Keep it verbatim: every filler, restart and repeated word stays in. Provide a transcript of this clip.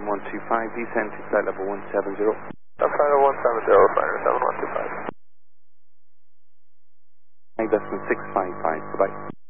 seven one two five, descend to flight level one seven zero. Uh, flight level one seven zero, Flyer seven one two five. Investment six five five, goodbye.